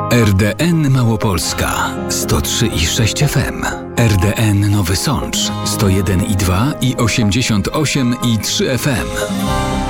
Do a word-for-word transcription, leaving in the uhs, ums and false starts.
R D N Małopolska sto trzy i sześć F M, R D N Nowy Sącz sto jeden i dwa i osiemdziesiąt osiem i trzy F M.